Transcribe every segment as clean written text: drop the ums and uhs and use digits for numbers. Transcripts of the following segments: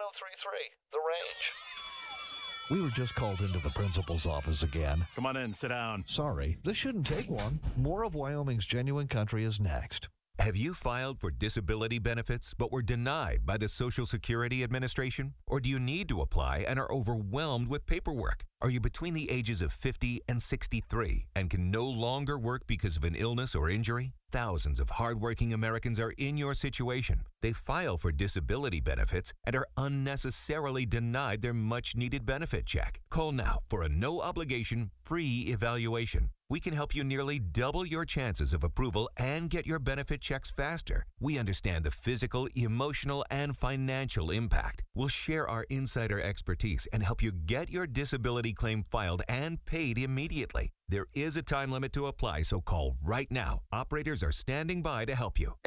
The Range. We were just called into the principal's office again. Come on in, sit down. Sorry, this shouldn't take long. More of Wyoming's Genuine Country is next. Have you filed for disability benefits but were denied by the Social Security Administration? Or do you need to apply and are overwhelmed with paperwork? Are you between the ages of 50 and 63 and can no longer work because of an illness or injury? Thousands of hardworking Americans are in your situation. They file for disability benefits and are unnecessarily denied their much-needed benefit check. Call now for a no-obligation, free evaluation. We can help you nearly double your chances of approval and get your benefit checks faster. We understand the physical, emotional, and financial impact. We'll share our insider expertise and help you get your disability claim filed and paid immediately. There is a time limit to apply, so call right now. Operators are standing by to help you.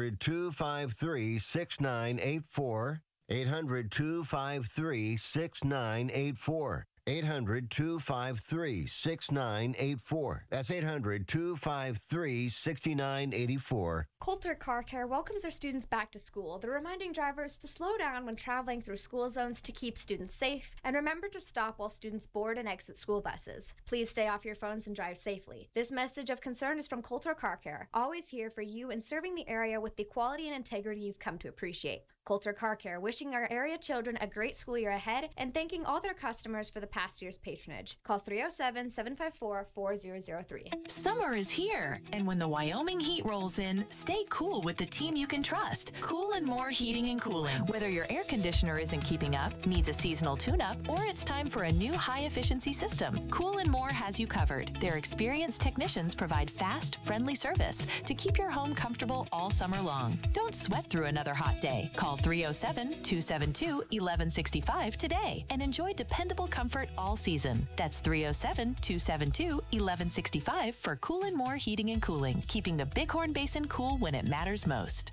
800-253-6984. 800-253-6984. 800-253-6984. That's 800-253-6984. Coulter Car Care welcomes their students back to school. They're reminding drivers to slow down when traveling through school zones to keep students safe, and remember to stop while students board and exit school buses. Please stay off your phones and drive safely. This message of concern is from Coulter Car Care, always here for you and serving the area with the quality and integrity you've come to appreciate. Coulter Car Care, wishing our area children a great school year ahead and thanking all their customers for the past year's patronage. Call 307-754-4003. Summer is here, and when the Wyoming heat rolls in, stay cool with the team you can trust. Cool and More Heating and Cooling. Whether your air conditioner isn't keeping up, needs a seasonal tune-up, or it's time for a new high-efficiency system, Cool and More has you covered. Their experienced technicians provide fast, friendly service to keep your home comfortable all summer long. Don't sweat through another hot day. Call 307-272-1165 today and enjoy dependable comfort all season. That's 307-272-1165 for Cool and More Heating and Cooling, keeping the Bighorn Basin cool when it matters most.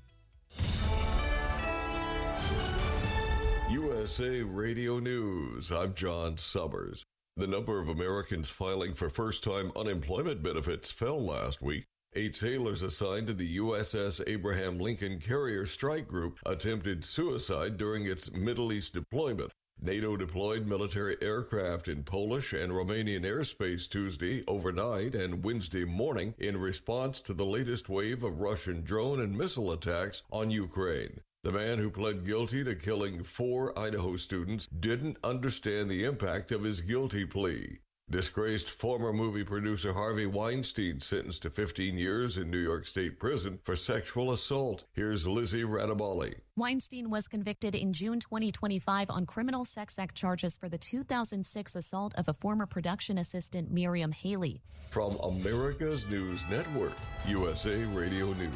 USA Radio News. I'm John Summers. The number of Americans filing for first-time unemployment benefits fell last week. 8 sailors assigned to the USS Abraham Lincoln Carrier Strike Group attempted suicide during its Middle East deployment. NATO deployed military aircraft in Polish and Romanian airspace Tuesday overnight and Wednesday morning in response to the latest wave of Russian drone and missile attacks on Ukraine. The man who pled guilty to killing 4 Idaho students didn't understand the impact of his guilty plea. Disgraced former movie producer Harvey Weinstein sentenced to 15 years in New York State prison for sexual assault. Here's Lizzie Radamali. Weinstein was convicted in June 2025 on criminal sex act charges for the 2006 assault of a former production assistant, Miriam Haley. From America's News Network, USA Radio News.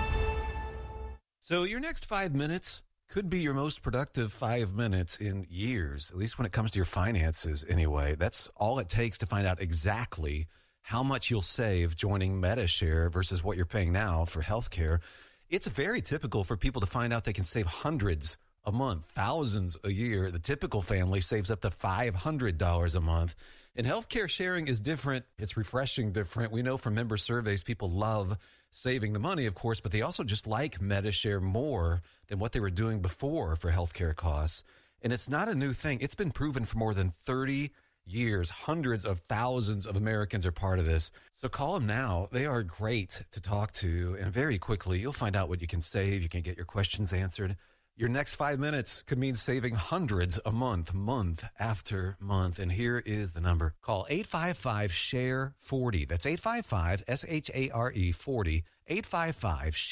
So your next 5 minutes could be your most productive 5 minutes in years, at least when it comes to your finances anyway. That's all it takes to find out exactly how much you'll save joining Medi-Share versus what you're paying now for health care. It's very typical for people to find out they can save hundreds a month, thousands a year. The typical family saves up to $500 a month. And healthcare sharing is different. It's refreshing different. We know from member surveys, people love saving the money, of course, but they also just like Medi-Share more than what they were doing before for healthcare costs. And it's not a new thing. It's been proven for more than 30 years. Hundreds of thousands of Americans are part of this. So call them now. They are great to talk to. And very quickly, you'll find out what you can save. You can get your questions answered. Your next 5 minutes could mean saving hundreds a month, month after month. And here is the number. Call 855-SHARE-40. That's 855-SHARE-40. 855-SHARE